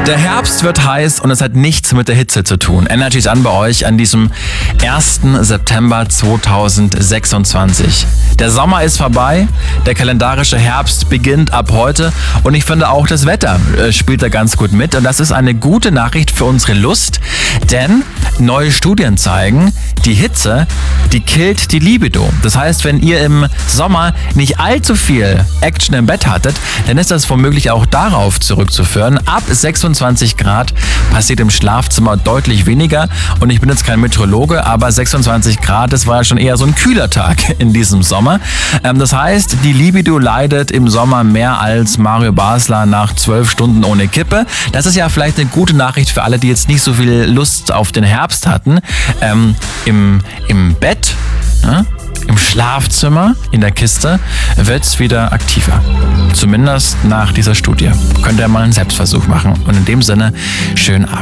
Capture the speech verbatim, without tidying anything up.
Der Herbst wird heiß und es hat nichts mit der Hitze zu tun. Energy ist an bei euch an diesem ersten September zweitausendsechsundzwanzig. Der Sommer ist vorbei, der kalendarische Herbst beginnt ab heute und ich finde auch das Wetter äh, spielt da ganz gut mit. Und das ist eine gute Nachricht für unsere Lust, denn neue Studien zeigen, die Hitze, die killt die Libido. Das heißt, wenn ihr im Sommer nicht allzu viel Action im Bett hattet, dann ist das womöglich auch darauf zurückzuführen. Ab sechsundzwanzig Grad passiert im Schlafzimmer deutlich weniger. Und ich bin jetzt kein Meteorologe, aber sechsundzwanzig Grad, das war ja schon eher so ein kühler Tag in diesem Sommer. Ähm, das heißt, die Libido leidet im Sommer mehr als Mario Basler nach zwölf Stunden ohne Kippe. Das ist ja vielleicht eine gute Nachricht für alle, die jetzt nicht so viel Lust auf den Herbst hatten. Ähm, im, im Bett, ne? Im Schlafzimmer, in der Kiste, wird es wieder aktiver. Zumindest nach dieser Studie. Könnt ihr mal einen Selbstversuch machen. Und in dem Sinne, schönen Abend.